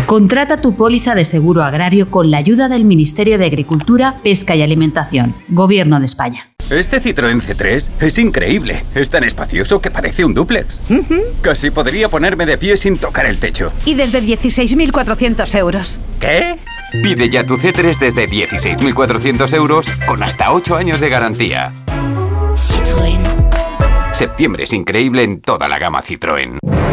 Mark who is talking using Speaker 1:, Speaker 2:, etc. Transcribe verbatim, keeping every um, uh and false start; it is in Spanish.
Speaker 1: Contrata tu póliza de seguro agrario con la ayuda del Ministerio de Agricultura, Pesca y Alimentación, Gobierno de España.
Speaker 2: Este Citroën C tres es increíble. Es tan espacioso que parece un dúplex. Uh-huh. Casi podría ponerme de pie sin tocar el techo.
Speaker 3: Y desde dieciséis mil cuatrocientos euros.
Speaker 2: ¿Qué?
Speaker 4: Pide ya tu C tres desde dieciséis mil cuatrocientos euros con hasta ocho años de garantía.
Speaker 5: Citroën.
Speaker 4: Septiembre es increíble en toda la gama Citroën.